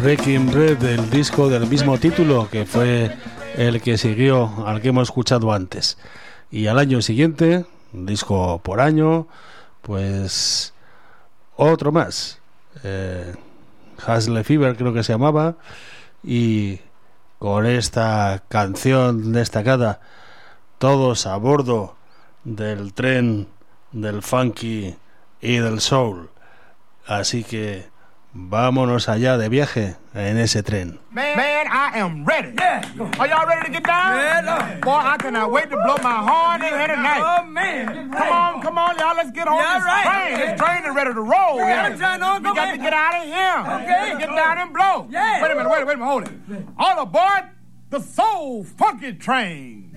Breaking Bread, del disco del mismo título, que fue el que siguió al que hemos escuchado antes. Y al año siguiente, un disco por año, pues otro más, Hustle Fever creo que se llamaba, y con esta canción destacada, todos a bordo del tren del funky y del soul. Así que vámonos allá de viaje en ese tren. Man, I am ready. Yeah. Are y'all ready to get down? Yeah, no. Boy, I cannot wait to blow my horn in here tonight. Oh, man. Come on, y'all. Let's get on this train. This train is ready to roll. We got to get out of here. Okay. Get down and blow. Yeah. Wait a minute, hold it. All aboard the Soul Funky Train.